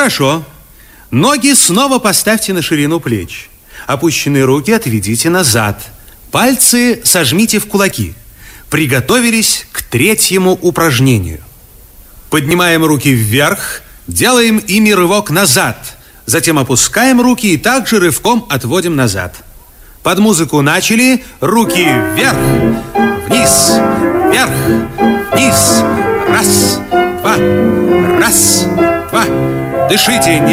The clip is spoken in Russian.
Хорошо. Ноги снова поставьте на ширину плеч. Опущенные руки отведите назад. Пальцы сожмите в кулаки. Приготовились к третьему упражнению. Поднимаем руки вверх, делаем ими рывок назад. Затем опускаем руки и также рывком отводим назад. Под музыку начали. Руки вверх, вниз, вверх, вниз. Раз, два, раз, два. Дышите, не